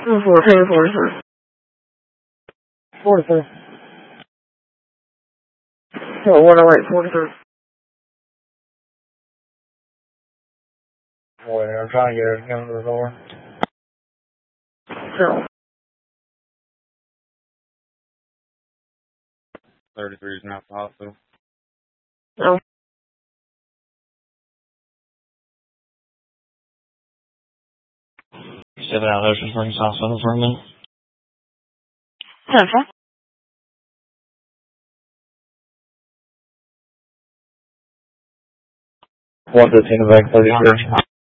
43. 43. Yeah, 108, 43. Boy, I'm trying to get her to come to the door. No. 33 is now at the hospital. No. Stepping out of Ocean Springs Hospital for a minute. Okay. One to 10 of 33.